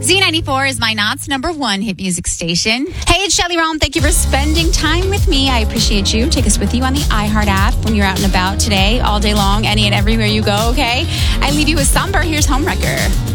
Z94 is my Knott's number one hit music station. Hey, it's Shelly Rome. Thank you for spending time with me. I appreciate you. Take us with you on the iHeart app when you're out and about today, all day long, any and everywhere you go, okay? I leave you with Somber. Here's Homewrecker.